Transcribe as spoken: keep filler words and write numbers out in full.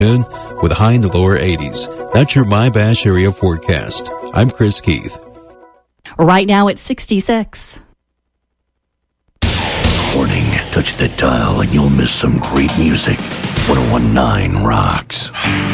with a high in the lower eighties. That's your My Bash area forecast. I'm Chris Keith. Right now it's sixty-six. Warning, touch the dial and you'll miss some great music. one oh one point nine rocks.